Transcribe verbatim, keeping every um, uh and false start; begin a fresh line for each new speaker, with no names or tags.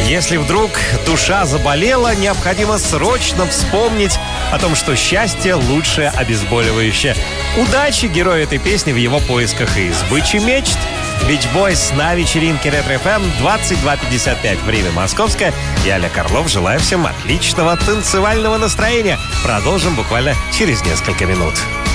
Если вдруг душа заболела, необходимо срочно вспомнить о том, что счастье — лучшее обезболивающее. Удачи герою этой песни в его поисках и сбычи мечт. Beach Boys на вечеринке Ретро эф эм, двадцать два пятьдесят пять, время московское. Я, Олег Орлов, желаю всем отличного танцевального настроения. Продолжим буквально через несколько минут.